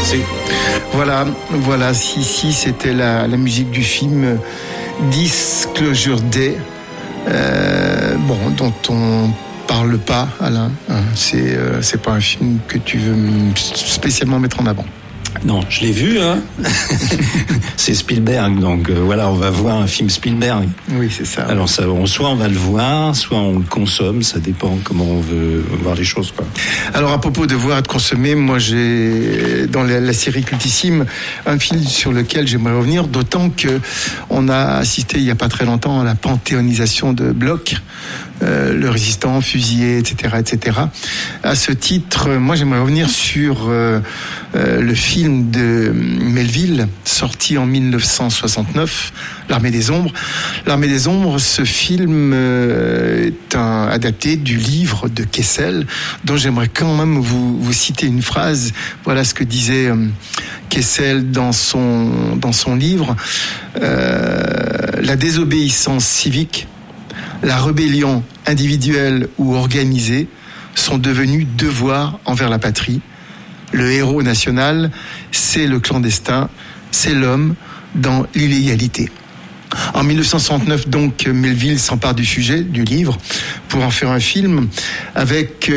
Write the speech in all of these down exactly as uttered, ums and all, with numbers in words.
C'est... Voilà, voilà, si, si c'était la, la musique du film Disclosure Day, euh, bon, dont on parle pas, Alain. Hein, c'est, euh, c'est pas un film que tu veux spécialement mettre en avant. Non, je l'ai vu, hein. C'est Spielberg, donc euh, voilà, on va voir un film Spielberg. Oui, c'est ça. Alors, ça, on, soit on va le voir, soit on le consomme, ça dépend comment on veut voir les choses, quoi. Alors, à propos de voir et de consommer, moi, j'ai, dans la, la série cultissime, un film sur lequel j'aimerais revenir, d'autant que on a assisté il y a pas très longtemps à la panthéonisation de Bloch, euh, le résistant fusillé, et cetera, et cetera. À ce titre, moi, j'aimerais revenir sur euh, euh, le film de Melville, sorti en dix-neuf cent soixante-neuf, L'Armée des Ombres. L'Armée des Ombres, ce film euh, est un, adapté du livre de Kessel, dont j'aimerais quand même vous, vous citer une phrase. Voilà ce que disait euh, Kessel dans son, dans son livre. Euh, la désobéissance civique, la rébellion individuelle ou organisée sont devenus devoirs envers la patrie. Le héros national, c'est le clandestin, c'est l'homme dans l'illégalité. En dix-neuf cent soixante-neuf, donc, Melville s'empare du sujet, du livre, pour en faire un film avec,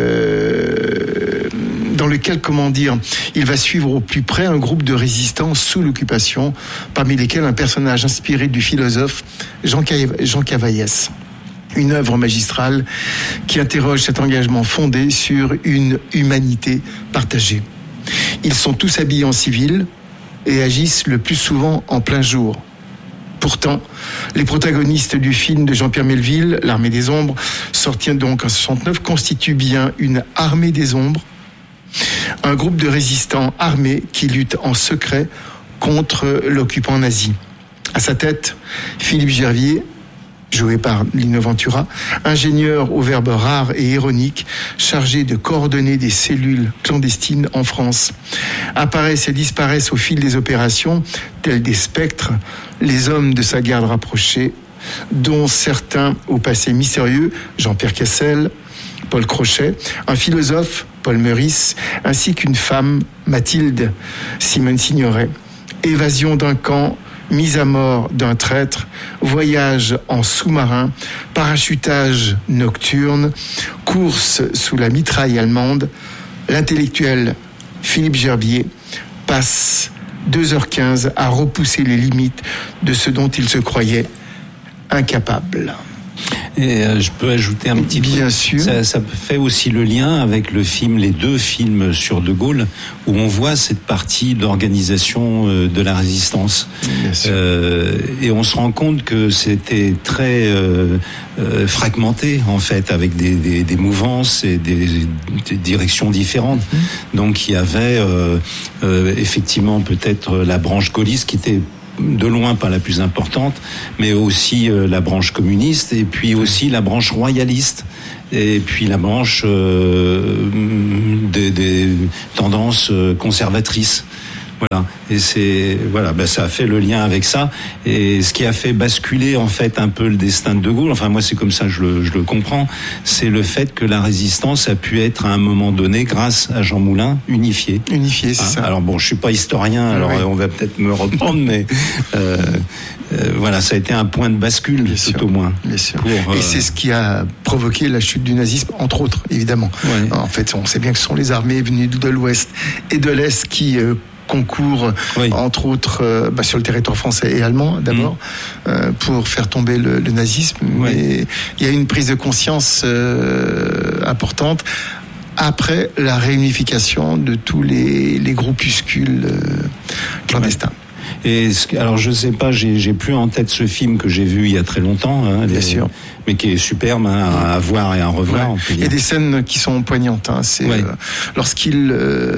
euh, dans lequel, comment dire, il va suivre au plus près un groupe de résistants sous l'occupation, parmi lesquels un personnage inspiré du philosophe Jean, Cave- Jean Cavaillès. Une œuvre magistrale qui interroge cet engagement fondé sur une humanité partagée. Ils sont tous habillés en civil et agissent le plus souvent en plein jour. Pourtant, les protagonistes du film de Jean-Pierre Melville, L'Armée des Ombres, sorti donc en soixante-neuf, constituent bien une armée des ombres, un groupe de résistants armés qui luttent en secret contre l'occupant nazi. À sa tête, Philippe Gervier, joué par Lino Ventura, ingénieur au verbe rare et ironique, chargé de coordonner des cellules clandestines en France. Apparaissent et disparaissent au fil des opérations, tels des spectres, les hommes de sa garde rapprochée, dont certains au passé mystérieux, Jean-Pierre Cassel, Paul Crochet, un philosophe, Paul Meurice, ainsi qu'une femme, Mathilde, Simone Signoret. Évasion d'un camp, mise à mort d'un traître, voyage en sous-marin, parachutage nocturne, course sous la mitraille allemande, l'intellectuel Philippe Gervier passe deux heures quinze à repousser les limites de ce dont il se croyait incapable. Et euh, je peux ajouter un petit Bien truc. sûr. Ça, ça fait aussi le lien avec le film, les deux films sur De Gaulle, où on voit cette partie d'organisation euh, de la résistance. Bien sûr. Euh, et on se rend compte que c'était très euh, euh, fragmenté, en fait, avec des, des, des mouvances et des, des directions différentes. Mm-hmm. Donc il y avait euh, euh, effectivement peut-être la branche gaulliste qui était de loin pas la plus importante, mais aussi euh, la branche communiste, et puis aussi la branche royaliste, et puis la branche euh, des, des tendances conservatrices. Voilà. Et c'est, voilà, ben ça a fait le lien avec ça. Et ce qui a fait basculer, en fait, un peu le destin de De Gaulle, enfin, moi, c'est comme ça, je le, je le comprends, c'est le fait que la résistance a pu être, à un moment donné, grâce à Jean Moulin, unifiée. Unifiée, c'est Ah, ça. alors bon, je suis pas historien, alors oui. on va peut-être me reprendre, mais, euh, euh, voilà, ça a été un point de bascule, Bien tout sûr. au moins. Bien sûr. Pour, euh... Et c'est ce qui a provoqué la chute du nazisme, entre autres, évidemment. Ouais. En fait, on sait bien que ce sont les armées venues de l'Ouest et de l'Est qui euh, concourent, oui. entre autres, euh, bah, sur le territoire français et allemand, d'abord, mmh. euh, pour faire tomber le, le nazisme. Oui. Mais il y a une prise de conscience euh, importante après la réunification de tous les, les groupuscules euh, clandestins. Et alors je sais pas, j'ai, j'ai plus en tête ce film que j'ai vu il y a très longtemps, hein, bien les, sûr, mais qui est superbe hein, à voir et à revoir. Ouais. Il y a des scènes qui sont poignantes. Hein. C'est ouais. euh, lorsqu'il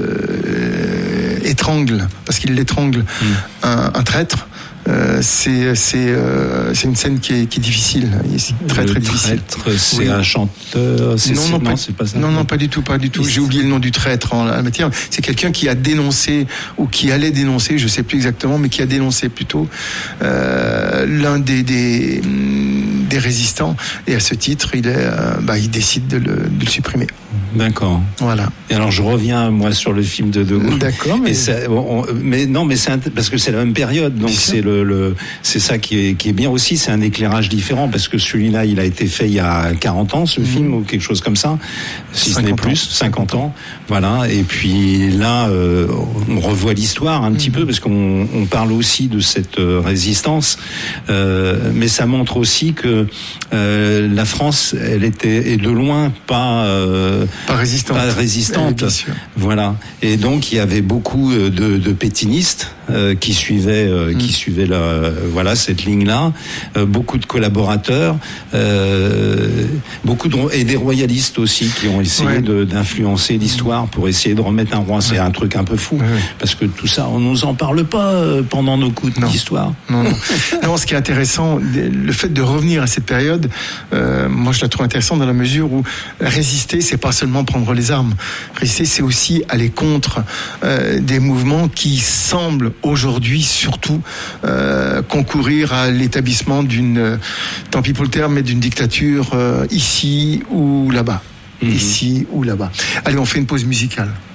euh, étrangle, parce qu'il l'étrangle mmh. un, un traître. Euh, c'est c'est euh, c'est une scène qui est qui est difficile, c'est très très le difficile. Traître, c'est oui. un chanteur. C'est, non c'est, non, non pas, c'est pas ça. Non non pas du tout pas du tout. J'ai oublié le nom du traître en la matière. C'est quelqu'un qui a dénoncé ou qui allait dénoncer, je sais plus exactement, mais qui a dénoncé plutôt euh, l'un des des des résistants. Et à ce titre, il est euh, bah il décide de le de le supprimer. D'accord. Voilà. Et alors je reviens moi sur le film de De Gaulle. D'accord. Mais, et ça, on, mais non, mais c'est parce que c'est la même période, donc c'est le, le c'est ça qui est qui est bien aussi. C'est un éclairage différent parce que celui-là, il a été fait il y a quarante ans, ce mmh. film ou quelque chose comme ça, si ce n'est plus, cinquante ans. Voilà. Et puis là, euh, on revoit l'histoire un mmh. petit peu parce qu'on on parle aussi de cette résistance, euh, mais ça montre aussi que euh, la France, elle était et de loin pas euh, pas résistante. Pas résistante. Voilà. Et donc il y avait beaucoup de, de pétinistes euh, qui suivaient, euh, mmh. qui suivaient la, euh, voilà cette ligne-là. Euh, beaucoup de collaborateurs, euh, beaucoup de, et des royalistes aussi qui ont essayé ouais. de, d'influencer l'histoire pour essayer de remettre un roi. C'est ouais. un truc un peu fou ouais. parce que tout ça, on nous en parle pas pendant nos cours d'histoire. Non, non. non, ce qui est intéressant, le fait de revenir à cette période, euh, moi je la trouve intéressante dans la mesure où résister, c'est pas seulement prendre les armes. Résister, c'est aussi aller contre euh, des mouvements qui semblent aujourd'hui surtout euh, concourir à l'établissement d'une, euh, tant pis pour le terme, mais d'une dictature euh, ici ou là-bas. Mmh. Ici ou là-bas. Allez, on fait une pause musicale.